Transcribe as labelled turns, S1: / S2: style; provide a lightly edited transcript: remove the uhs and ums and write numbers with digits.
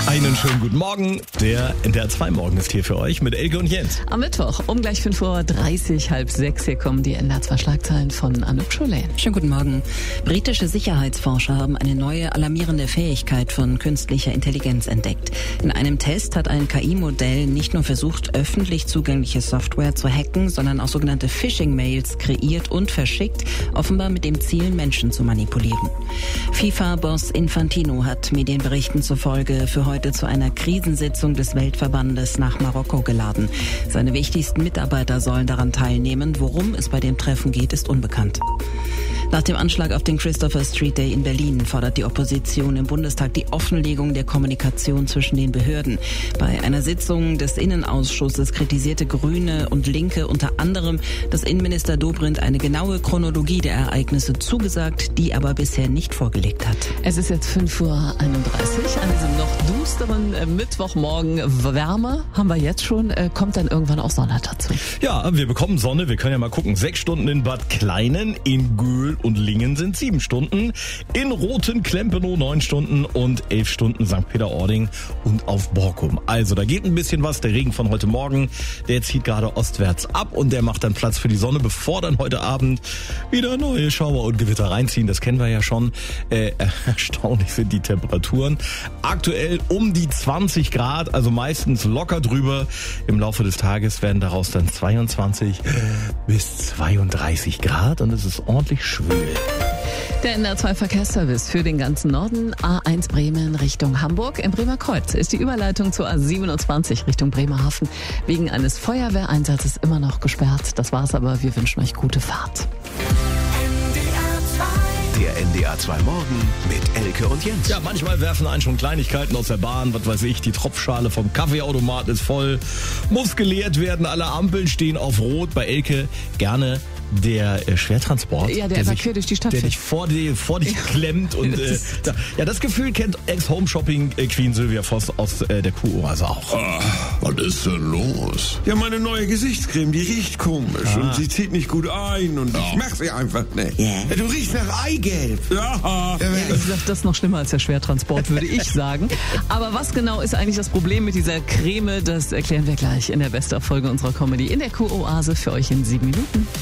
S1: Einen schönen guten Morgen. Der NDR 2 Morgen ist hier für euch mit Elke und Jens.
S2: Am Mittwoch um gleich 5:30 Uhr, 5:30. Hier kommen die NDR 2 Schlagzeilen von Anouk Scholen.
S3: Schönen guten Morgen. Britische Sicherheitsforscher haben eine neue alarmierende Fähigkeit von künstlicher Intelligenz entdeckt. In einem Test hat ein KI-Modell nicht nur versucht, öffentlich zugängliche Software zu hacken, sondern auch sogenannte Phishing-Mails kreiert und verschickt, offenbar mit dem Ziel, Menschen zu manipulieren. FIFA-Boss Infantino hat Medienberichten zufolge für heute zu einer Krisensitzung des Weltverbandes nach Marokko geladen. Seine wichtigsten Mitarbeiter sollen daran teilnehmen. Worum es bei dem Treffen geht, ist unbekannt. Nach dem Anschlag auf den Christopher Street Day in Berlin fordert die Opposition im Bundestag die Offenlegung der Kommunikation zwischen den Behörden. Bei einer Sitzung des Innenausschusses kritisierte Grüne und Linke unter anderem, dass Innenminister Dobrindt eine genaue Chronologie der Ereignisse zugesagt, die aber bisher nicht vorgelegt hat.
S2: Es ist jetzt 5:31 Uhr an diesem noch düsteren Mittwochmorgen. Wärme haben wir jetzt schon, kommt dann irgendwann auch Sonne dazu.
S1: Ja, wir bekommen Sonne. Wir können ja mal gucken. 6 Stunden in Bad Kleinen, in Göhl und Lingen sind 7 Stunden. In Rothen-Klempenow 9 Stunden und 11 Stunden St. Peter-Ording und auf Borkum. Also da geht ein bisschen was. Der Regen von heute Morgen, der zieht gerade ostwärts ab und der macht dann Platz für die Sonne, bevor dann heute Abend wieder neue Schauer und Gewitter reinziehen. Das kennen wir ja schon. Erstaunlich sind die Temperaturen. Aktuell um die 20 Grad, also meistens locker drüber. Im Laufe des Tages werden daraus dann 22 bis 32 Grad und es ist ordentlich schwül.
S2: Der NDR 2 Verkehrsservice für den ganzen Norden. A1 Bremen Richtung Hamburg. Im Bremer Kreuz ist die Überleitung zur A27 Richtung Bremerhaven wegen eines Feuerwehreinsatzes immer noch gesperrt. Das war's aber. Wir wünschen euch gute Fahrt.
S4: Der NDR 2 Morgen mit Elke und Jens.
S1: Ja, manchmal werfen einen schon Kleinigkeiten aus der Bahn. Was weiß ich, die Tropfschale vom Kaffeeautomat ist voll. Muss geleert werden, alle Ampeln stehen auf Rot. Bei Elke gerne der Schwertransport.
S2: Ja, der evakuiert durch die Stadt.
S1: Der dich vor dich klemmt. Und das Gefühl kennt Ex-Home-Shopping-Queen Sylvia Voss aus der Kuh-Oase auch.
S5: Was ist denn los? Ja, meine neue Gesichtscreme, die riecht komisch und sie zieht nicht gut ein und ich mach sie einfach nicht.
S6: Ja, du riechst nach Eigelb.
S5: Ja.
S2: Ich sag, das ist noch schlimmer als der Schwertransport, würde ich sagen. Aber was genau ist eigentlich das Problem mit dieser Creme? Das erklären wir gleich in der Best-of-Folge unserer Comedy in der Kuh-Oase für euch in 7 Minuten.